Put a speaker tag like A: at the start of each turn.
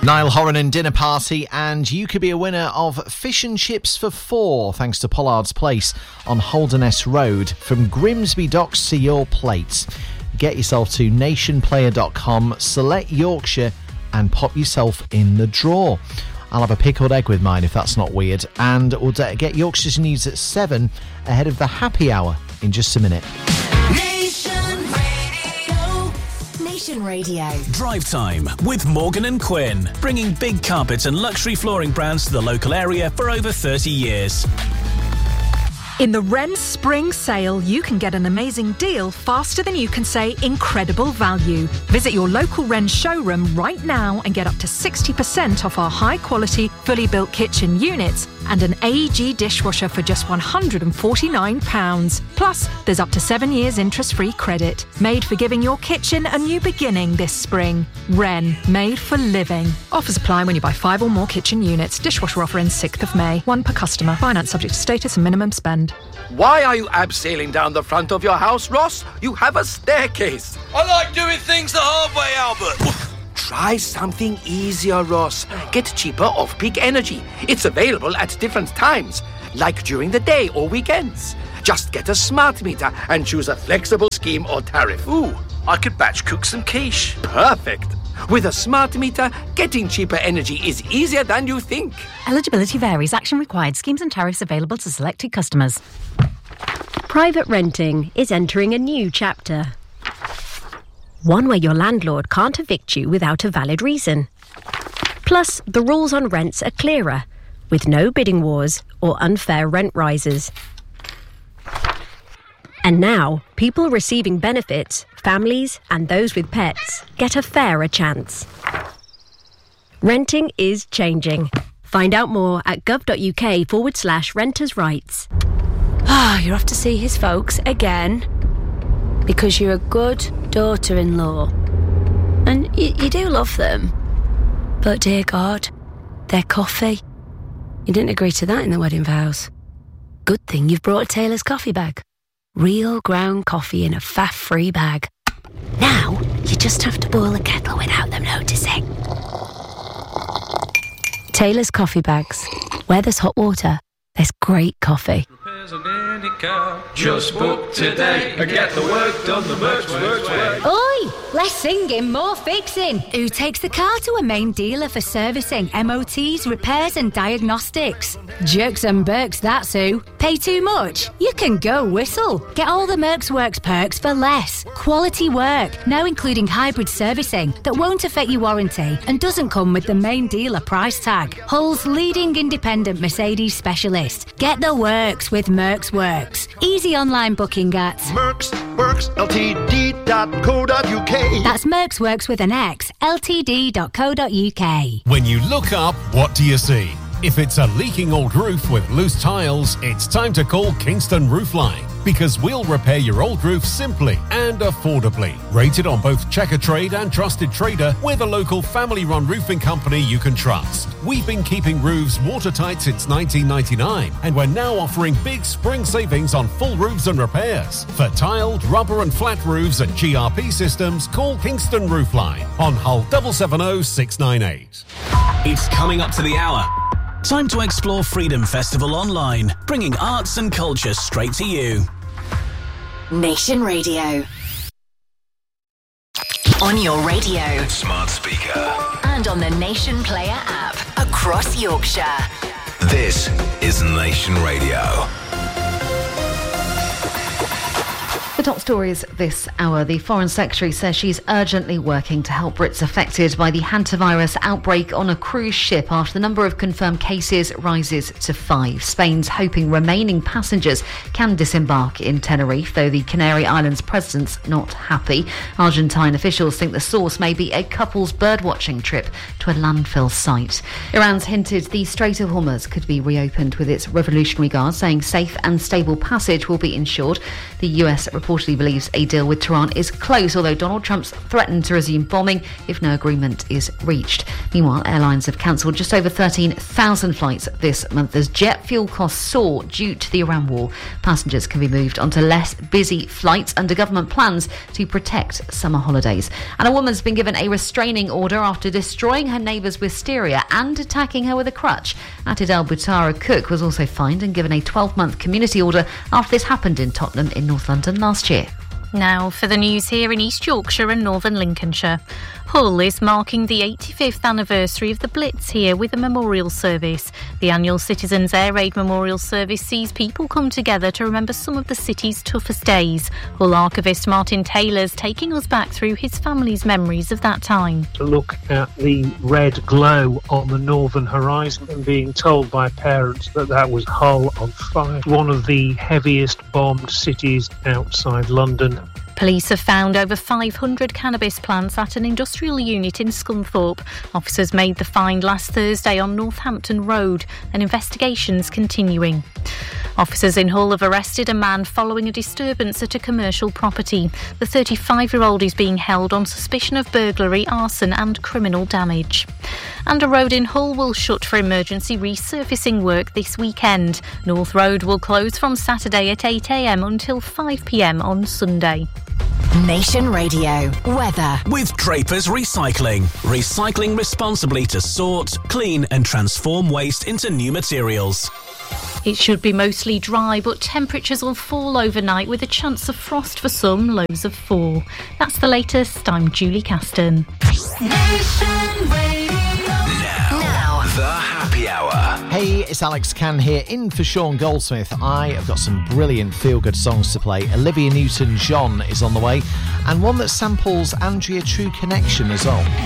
A: Niall Horan and Dinner Party, and you could be a winner of fish and chips for 4 thanks to Pollard's Place on Holderness Road. From Grimsby Docks to your plate. Get yourself to nationplayer.com, select Yorkshire and pop yourself in the draw. I'll have a pickled egg with mine if that's not weird, and we'll get Yorkshire's news at 7 ahead of the happy hour in just a minute.
B: Nation Radio.
C: Drive Time with Morgan and Quinn, bringing big carpets and luxury flooring brands to the local area for over 30 years.
D: In the Wren Spring Sale, you can get an amazing deal faster than you can say incredible value. Visit your local Wren showroom right now and get up to 60% off our high-quality, fully built kitchen units and an AEG dishwasher for just £149. Plus, there's up to 7 years interest-free credit. Made for giving your kitchen a new beginning this spring. Wren, made for living. Offers apply when you buy 5 or more kitchen units. Dishwasher offer ends 6th of May. 1 per customer. Finance subject to status and minimum spend.
E: Why are you abseiling down the front of your house, Ross? You have a staircase.
F: I like doing things the hard way, Albert.
E: Try something easier, Ross. Get cheaper off-peak energy. It's available at different times, like during the day or weekends. Just get a smart meter and choose a flexible scheme or tariff.
F: Ooh, I could batch cook some quiche.
E: Perfect. With a smart meter, getting cheaper energy is easier than you think.
G: Eligibility varies. Action required. Schemes and tariffs available to selected customers.
H: Private renting is entering a new chapter. One where your landlord can't evict you without a valid reason. Plus, the rules on rents are clearer, with no bidding wars or unfair rent rises. And now, people receiving benefits, families and those with pets, get a fairer chance. Renting is changing. Find out more at gov.uk/renters' rights.
I: You're off to see his folks again because you're a good daughter-in-law. And you do love them. But dear God, their coffee. You didn't agree to that in the wedding vows. Good thing you've brought a Taylor's coffee bag. Real ground coffee in a faff-free bag. Now, you just have to boil the kettle without them noticing. Taylor's coffee bags. Where there's hot water, there's great coffee.
F: Just book today and get the work done the Mercs way.
J: Oi! Less singing, more fixing. Who takes the car to a main dealer for servicing, MOTs, repairs and diagnostics? Jerks and Berks, that's who. Pay too much? You can go whistle. Get all the Mercs Works perks for less. Quality work, now including hybrid servicing that won't affect your warranty and doesn't come with the main dealer price tag. Hull's leading independent Mercedes specialist. Get the works with Mercs Works. Easy online booking at
K: mercsworksltd.co.uk.
J: That's Mercs Works with an X, ltd.co.uk.
L: When you look up, what do you see? If it's a leaking old roof with loose tiles, it's time to call Kingston Roofline, because we'll repair your old roof simply and affordably. Rated on both Checker Trade and Trusted Trader, we're the local family-run roofing company you can trust. We've been keeping roofs watertight since 1999, and we're now offering big spring savings on full roofs and repairs. For tiled, rubber and flat roofs and GRP systems, call Kingston Roofline on Hull 770 698.
C: It's coming up to the hour. Time to explore Freedom Festival online, bringing arts and culture straight to you.
B: Nation Radio. On your radio,
F: Smart speaker,
B: and on the Nation Player app across Yorkshire.
F: this is Nation Radio.
M: The top stories this hour. The Foreign Secretary says she's urgently working to help Brits affected by the hantavirus outbreak on a cruise ship after the number of confirmed cases rises to 5. Spain's hoping remaining passengers can disembark in Tenerife, though the Canary Islands president's not happy. Argentine officials think the source may be a couple's birdwatching trip to a landfill site. Iran's hinted the Strait of Hormuz could be reopened, with its Revolutionary Guard saying safe and stable passage will be ensured. The US reportedly believes a deal with Tehran is close, although Donald Trump's threatened to resume bombing if no agreement is reached. Meanwhile, airlines have cancelled just over 13,000 flights this month as jet fuel costs soar due to the Iran war. Passengers can be moved onto less busy flights under government plans to protect summer holidays. And a woman's been given a restraining order after destroying her neighbour's wisteria and attacking her with a crutch. Atid al-Butara Cook was also fined and given a 12-month community order after this happened in Tottenham in North London last year.
G: Now for the news here in East Yorkshire and Northern Lincolnshire. Hull is marking the 85th anniversary of the Blitz here with a memorial service. The annual Citizens Air Raid Memorial Service sees people come together to remember some of the city's toughest days. Hull archivist Martin Taylor's taking us back through his family's memories of that time.
N: To look at the red glow on the northern horizon and being told by parents that was Hull on fire, one of the heaviest bombed cities outside London.
G: Police have found over 500 cannabis plants at an industrial unit in Scunthorpe. Officers made the find last Thursday on Northampton Road, and investigations continuing. Officers in Hull have arrested a man following a disturbance at a commercial property. The 35-year-old is being held on suspicion of burglary, arson and criminal damage. And a road in Hull will shut for emergency resurfacing work this weekend. North Road will close from Saturday at 8 a.m. until 5 p.m. on Sunday.
B: Nation Radio weather
C: with Draper's Recycling. Recycling responsibly to sort, clean and transform waste into new materials.
G: It should be mostly dry, but temperatures will fall overnight with a chance of frost for some, lows of 4. That's the latest. I'm Julie Caston.
B: Now,
C: the Happy Hour.
A: Hey, it's Alex Cann here in for Sean Goldsmith. I have got some brilliant feel-good songs to play. Olivia Newton-John is on the way, and one that samples Andrea True Connection as well.